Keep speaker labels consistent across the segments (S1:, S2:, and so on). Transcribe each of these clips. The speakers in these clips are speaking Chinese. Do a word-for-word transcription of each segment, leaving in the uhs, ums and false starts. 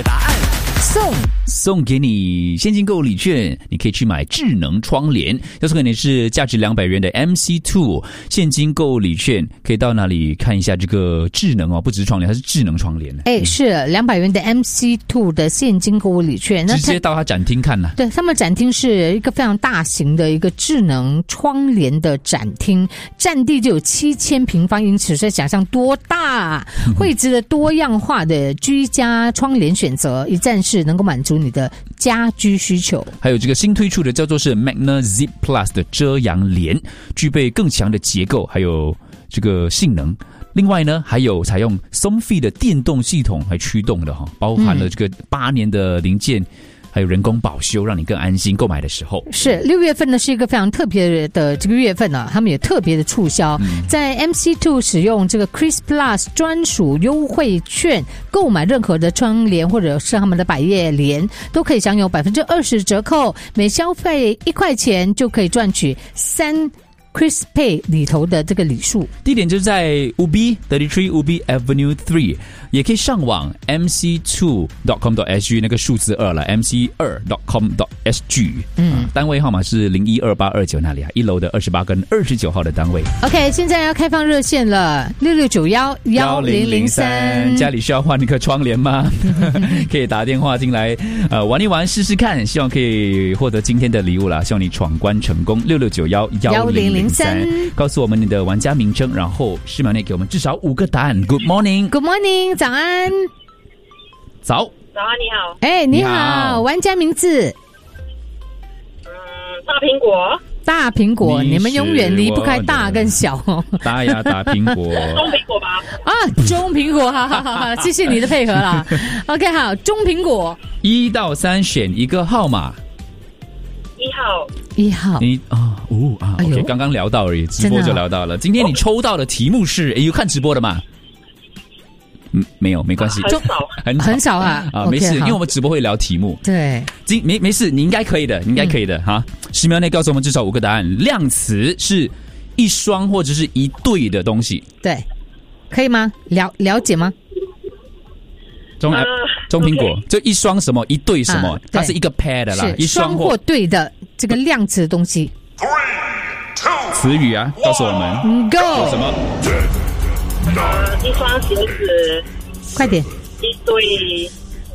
S1: 答案送送给你现金购物礼券，你可以去买智能窗帘。要送给你是价值两百元的 M C 二 现金购物礼券，可以到那里看一下这个智能哦，不只是窗帘，它是智能窗帘。
S2: 哎，是两百元的 M C 二 的现金购物礼券，
S1: 直接到它展厅看呐。
S2: 对，他们展厅是一个非常大型的一个智能窗帘的展厅，占地就有七千平方英尺，所以想象多大，绘制了多样化的居家窗帘选择，一站式能够满足你的家居需求。
S1: 还有这个新推出的叫做是 Magna Zip Plus 的遮阳帘，具备更强的结构还有这个性能。另外呢，还有采用 Somfy 的电动系统来驱动的哈，包含了这个八年的零件。还有人工保修，让你更安心购买的时候。
S2: 是六月份呢，是一个非常特别的这个月份呢、啊，他们有特别的促销，嗯、在 M C 二 使用这个 Chris Plus 专属优惠券，购买任何的窗帘或者是他们的百叶帘，都可以享有百分之二十折扣，每消费一块钱就可以赚取三。Chris Pay 里头的这个礼数，
S1: 地点就是在 Ubi 三十三 Ubi Avenue 三，也可以上网 m c two dot com dot s g 那个数字二了 m c two dot com dot s g， 嗯、呃，单位号码是零一二八二九那里啊，一楼的二十八跟二十九号的单位。
S2: OK， 现在要开放热线了，六六九幺幺零零三，
S1: 家里需要换一个窗帘吗？可以打电话进来，呃，玩一玩试试看，希望可以获得今天的礼物啦，希望你闯关成功。六六九幺幺零零。告诉我们你的玩家名称，然后十秒内给我们至少五个答案。Good morning，Good
S2: morning， 早安，
S1: 早，
S3: 早安，你好，
S2: 哎，你好，你好，玩家名字，
S3: 嗯，大苹果，
S2: 大苹果，你们永远离不开大跟小，
S1: 大呀，大苹果，
S3: 中苹果吧，
S2: 啊，中苹果，好好好好，谢谢你的配合啦。OK， 好，中苹果，
S1: 一到三选一个号码。
S3: 一号，
S2: 一号，
S1: 你啊，哦啊 ，OK， 刚刚聊到而已，直播就聊到了。今天你抽到的题目是，有看直播的吗？嗯，没有，没关系，
S3: 很少，
S2: 很很少啊
S1: 啊，没事，因为我们直播会聊题目。
S2: 对，
S1: 今没没事，你应该可以的，你应该可以的哈。十秒内告诉我们至少五个答案。量词是一双或者是一对的东西，
S2: 对，可以吗？了了解吗？
S1: 中呃、中苹果、okay. 就一双什么一对什么、啊、它是一个 pair 的啦，一双
S2: 或对的这个量词的东西。
S1: 词语啊，告诉我们
S2: Go
S1: 什么？
S3: 呃，一双鞋子，
S2: 快点，
S3: 一对。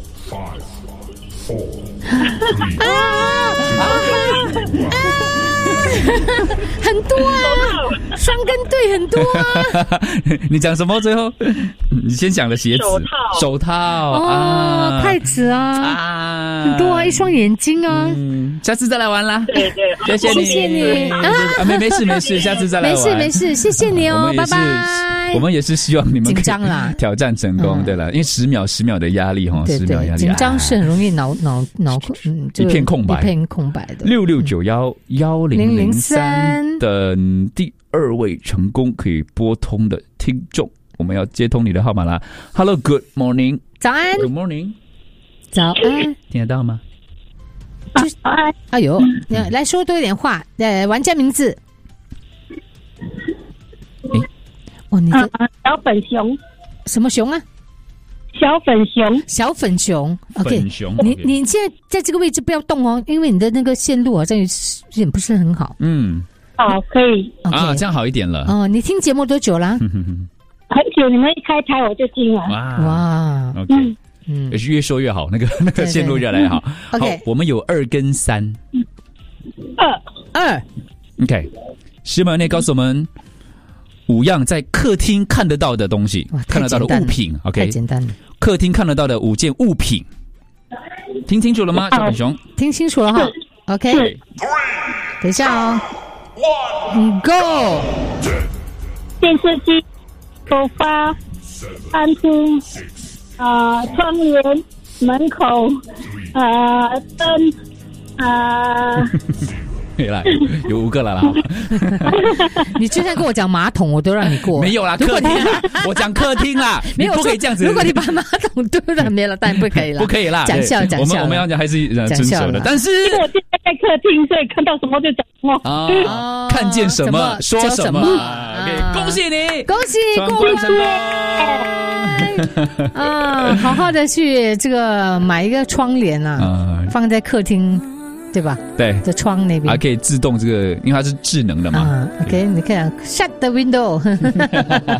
S2: 啊啊啊！很多啊，双跟对很多啊。
S1: 你讲什么？最后你先讲的鞋子、
S3: 手套、
S1: 手套
S2: 哦，
S1: 啊，
S2: 筷子啊，
S1: 啊，
S2: 很多啊，一双眼睛啊。
S1: 嗯，下次再来玩啦。
S3: 对对，
S1: 谢谢你，
S2: 谢谢你
S1: 啊，没没事没事，下次再来玩。
S2: 没事没事，谢谢你哦，拜拜。
S1: 我们也是希望你们
S2: 紧张啦，
S1: 挑战成功，对了，因为十秒十秒的压力哈，十秒压力，
S2: 紧张是很容易脑脑脑嗯
S1: 一片空白，
S2: 一片空白的。
S1: 六六九幺幺零零三的第二位成功可以拨通的听众，我们要接通你的号码啦。Hello, good morning，
S2: 早安
S1: ，Good morning，
S2: 早安，
S1: 听得到吗？
S2: 早安，哎呦，来说多一点话，呃，玩家名字。哦，你的、
S4: 啊、小粉熊，
S2: 什么熊啊？
S4: 小粉熊，
S2: 小粉熊。OK，
S1: 粉熊。
S2: 你你现在在这个位置不要动哦，因为你的那个线路好像有点不是很好。
S1: 嗯，
S4: 好，可以。
S2: Okay.
S1: 啊，这样好一点了。
S2: 哦，你听节目多久啦？
S4: 很久，你们一开台我就听了。
S1: 哇
S2: 哇
S1: ，OK， 嗯，也是越说越好，那个那个线路越来越好。
S2: 对对 OK，
S1: 我们有二跟三。
S4: 二
S2: 二
S1: ，OK， 十秒内告诉我们。五样在客厅看得到的东西，看得到的物品 ，OK，
S2: 太简单了。
S1: 客厅看得到的五件物品，听清楚了吗，小粉熊？
S2: 听清楚了哈 ，OK。等一下哦 ，Go。
S4: 电视机、沙发、餐厅、啊、呃、窗帘、门口、啊、呃、灯、啊、呃、
S1: 对啦，有五个了啦。
S2: 你就算跟我讲马桶，我都让你过。
S1: 没有啦，客厅啦，我讲客厅啦，
S2: 没有
S1: 你不可以这样子。
S2: 如果你把马桶对了，没了，当然不可以了，
S1: 不可以啦，
S2: 讲笑讲笑。
S1: 我们我们要讲还是遵守的，但是
S4: 因为我现在在客厅，所以看到什么就讲什么。
S1: 啊，看见什么说什么。恭喜你，
S2: 恭喜过关成功。啊，好好的去这个买一个窗帘啊，放在客厅。对吧？
S1: 对，
S2: 在窗那边
S1: 还可以自动这个，因为它是智能的嘛。
S2: 啊 ，OK， 你看 ，shut the window。